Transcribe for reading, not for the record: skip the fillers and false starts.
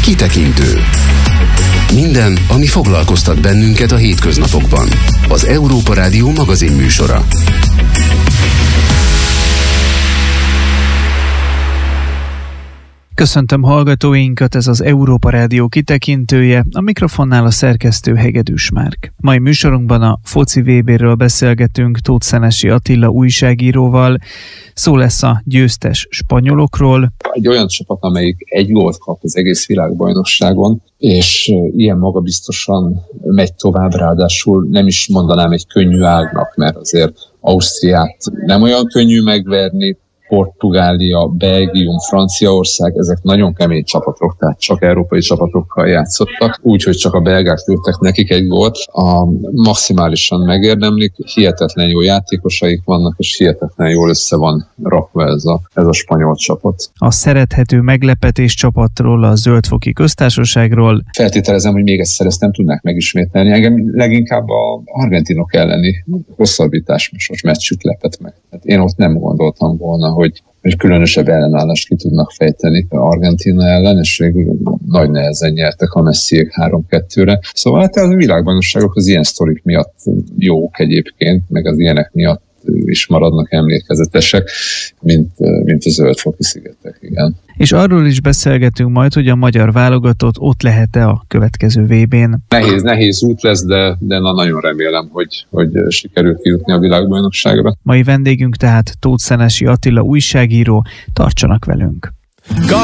Kitekintő. Minden, ami foglalkoztat bennünket a hétköznapokban. Az Európa Rádió magazinműsora. Köszöntöm hallgatóinkat, ez az Európa Rádió kitekintője, a mikrofonnál a szerkesztő Hegedűs Márk. Mai műsorunkban a foci VB-ről beszélgetünk Tóth Szenesi Attila újságíróval. Szó lesz a győztes spanyolokról. Egy olyan csapat, amelyik egy gólt kap az egész világbajnokságon, és ilyen magabiztosan megy tovább, ráadásul nem is mondanám egy könnyű ágnak, mert azért Ausztriát nem olyan könnyű megverni, Portugália, Belgium, Franciaország, ezek nagyon kemény csapatok, tehát csak európai csapatokkal játszottak, úgyhogy csak a belgák lőttek nekik egy gólt. Maximálisan megérdemlik, hihetetlen jó játékosaik vannak, és hihetetlen jól össze van rakva ez a spanyol csapat. A szerethető meglepetés csapatról, a Zöldfoki Köztársaságról. Feltételezem, hogy még egyszer ezt nem tudnák megismételni. Engem leginkább az argentinok elleni hosszabbításos meccsük lepett meg. Hát én ott nem gondoltam volna, hogy különösebb ellenállást ki tudnak fejteni Argentína ellen, és végül nagy nehezen nyertek a Messiék 3-2-re. Szóval hát a világbajnokságok az ilyen sztorik miatt jók egyébként, meg az ilyenek miatt is maradnak emlékezetesek, mint a Zöldfoki szigetek, igen. És arról is beszélgetünk majd, hogy a magyar válogatott ott lehet-e a következő VB-n. Nehéz út lesz, de nagyon remélem, hogy sikerül kijutni a világbajnokságra. Mai vendégünk tehát Tóth Szenesi Attila újságíró, tartsanak velünk!